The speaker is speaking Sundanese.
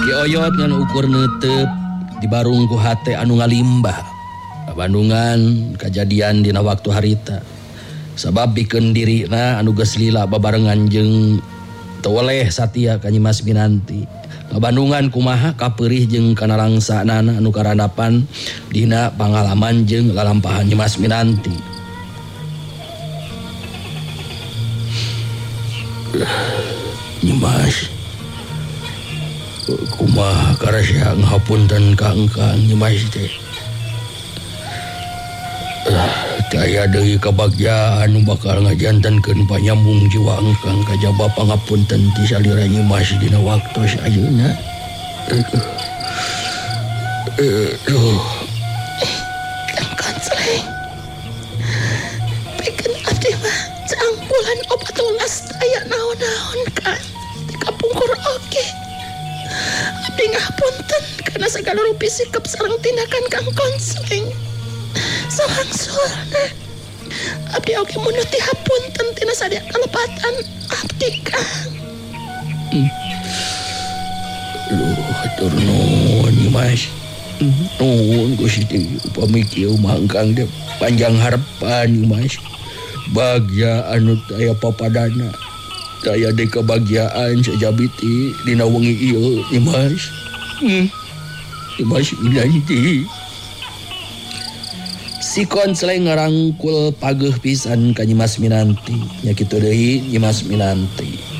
Dioyot ngan ukur neuteup di barung ku hate anu ngalimbah. Bandungan kejadian dina waktu harita. Sabab bikeun dirina anu geus lila babarengan jeung teu weleh satia ka Nyi Mas Minanti. Bandungan kumaha kapeurih jeung kana rangsanana anu karandapan dina pangalaman jeung lalampahan Nyi Mas Minanti. Nyi Mas, kumaha karasa ngahapunten ka engkang Nyi Mas teh. Daya deui kabagyaan nu bakal ngajantenkeun panyambung jiwa engkang kajaba pangapunten ti salira Nyi Mas dina waktu sayeuna. Kang Konsleng, pikeun abdi mah cangkulan obat ulas aya naon-naon kan di kapungkur oge. Abdi ngapunten karena segala rupi sikap sareng tindakan Kang Konsleng. Salangsulna abdi oge munuti hapunten tina sadia kalepatan abdi Kang. Hatur nuhun Nyi Mas. Nuhun Gusti upami kieu mah engkang teh panjang harapan Nyi Mas. Bagja anu aya papadana. Daya deui kabagyaan sajabiti dina wengi ieu Nyi Mas. Nyi Mas Minanti. Si Konsleng ngarangkul pageuh pisan ka Nyi Mas Minanti. Nya kitu deui Nyi Mas Minanti.